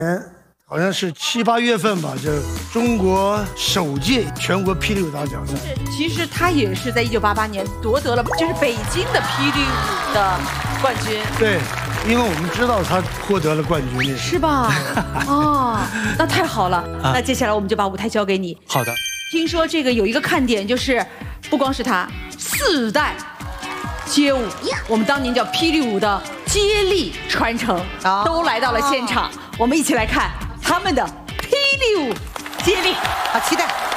好像是7、8月份吧，就中国首届全国霹雳舞蹈奖赛。 其实他也是在1988年夺得了就是北京的霹雳舞的冠军。 对，因为我们知道他获得了冠军， 是吧？哦，那太好了。那接下来我们就把舞台交给你。 好的。 听说这个有一个看点，就是不光是他，4代街舞，我们当年叫霹雳舞的接力传承，都来到了现场。我们一起来看他们的霹雳舞接力， 好期待。